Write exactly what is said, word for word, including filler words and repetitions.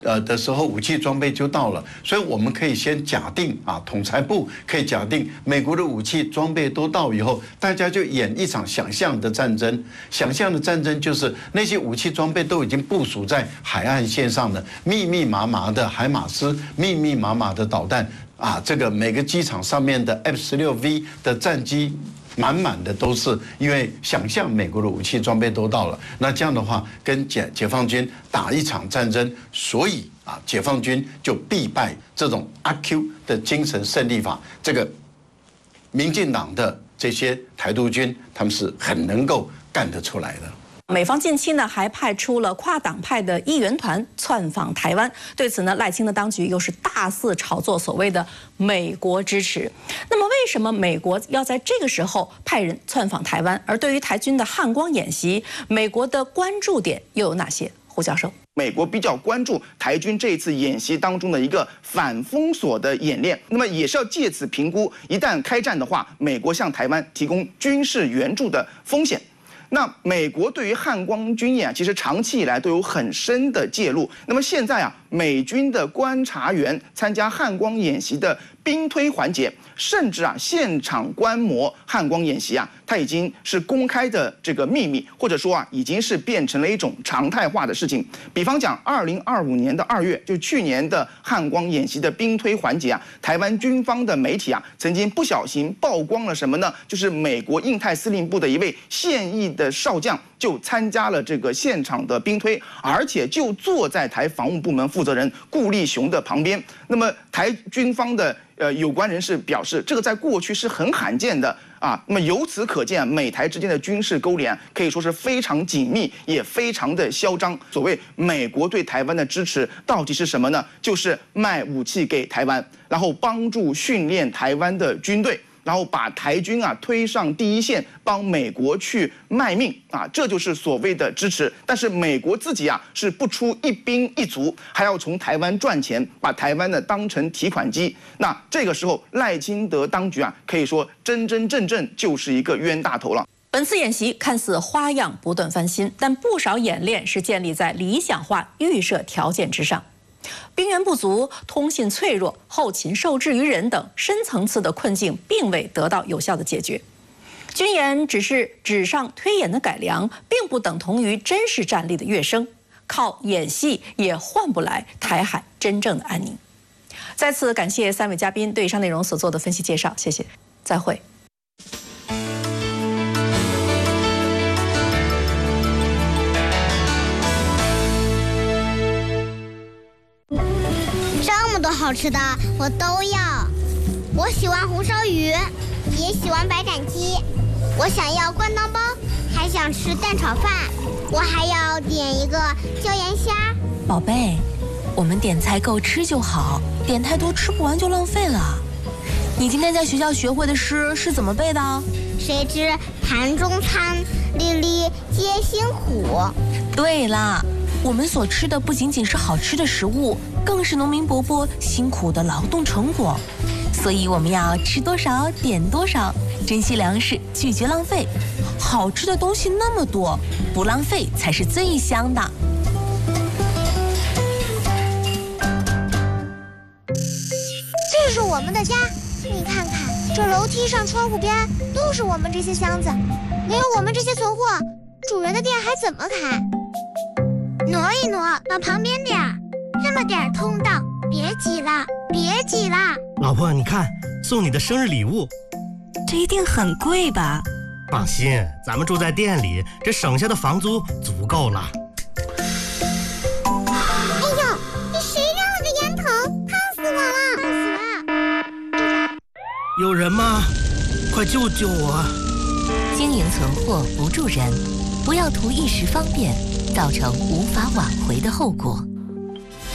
呃的时候，武器装备就到了，所以我们可以先假定啊，统裁部可以假定美国的武器装备都到以后，大家就演一场想象的战争。想象的战争就是那些武器装备都已经部署在海岸线上了，密密麻麻的海马斯，密密麻麻的导弹啊，这个每个机场上面的 F 十六 V 的战机。满满的都是，因为想象美国的武器装备都到了，那这样的话跟解解放军打一场战争，所以啊，解放军就必败。这种阿 Q 的精神胜利法，这个民进党的这些台独军，他们是很能够干得出来的。 美方近期呢还派出了跨党派的议员团窜访台湾，对此呢赖清德当局又是大肆炒作所谓的美国支持。那么为什么美国要在这个时候派人窜访台湾？而对于台军的汉光演习，美国的关注点又有哪些？胡教授， 美国比较关注台军这一次演习当中的一个反封锁的演练，那么也是要借此评估一旦开战的话，美国向台湾提供军事援助的风险。那美国对于汉光军演啊，其实长期以来都有很深的介入。那么现在啊，美军的观察员参加汉光演习的兵推环节，甚至啊现场观摩汉光演习啊，它已经是公开的这个秘密，或者说啊，已经是变成了一种常态化的事情。比方讲，二零二五年的二月，就去年的汉光演习的兵推环节啊，台湾军方的媒体啊，曾经不小心曝光了什么呢？就是美国印太司令部的一位现役的少将就参加了这个现场的兵推，而且就坐在台防务部门负责人顾立雄的旁边。那么台军方的呃有关人士表示，这个在过去是很罕见的啊。那么由此可见，美台之间的军事勾连可以说是非常紧密，也非常的嚣张。所谓美国对台湾的支持到底是什么呢？就是卖武器给台湾，然后帮助训练台湾的军队。然后把台军啊推上第一线，帮美国去卖命啊，这就是所谓的支持。但是美国自己啊是不出一兵一卒，还要从台湾赚钱，把台湾呢当成提款机。那这个时候赖清德当局啊，可以说真真正正就是一个冤大头了。 本次演习看似花样不断翻新，但不少演练是建立在理想化预设条件之上。兵源不足、通信脆弱、后勤受制于人等深层次的困境，并未得到有效的解决。军演只是纸上推演的改良，并不等同于真实战力的跃升。靠演戏也换不来台海真正的安宁。再次感谢三位嘉宾对以上内容所做的分析介绍，谢谢，再会。 多好吃的我都要，我喜欢红烧鱼，也喜欢白斩鸡，我想要灌汤包，还想吃蛋炒饭，我还要点一个椒盐虾。 宝贝，我们点菜够吃就好，点太多吃不完就浪费了。你今天在学校学会的诗是怎么背的？ 谁知盘中餐，粒粒皆辛苦。 对啦，我们所吃的不仅仅是好吃的食物，更是农民伯伯辛苦的劳动成果。所以我们要吃多少点多少，珍惜粮食，拒绝浪费。好吃的东西那么多，不浪费才是最香的。 这是我们的家，你看看，这楼梯上、窗户边都是我们这些箱子。没有我们这些存货，主人的店还怎么开？挪一挪，往旁边点儿，这么点儿通道，别挤了，别挤了。 老婆，你看，送你的生日礼物， 这一定很贵吧？ 放心，咱们住在店里，这省下的房租足够了。 哎呦，你谁让了个烟头？烫死我了！烫死了！ 有人吗？快救救我！ 经营存货不助人，不要图一时方便，造成无法挽回的后果。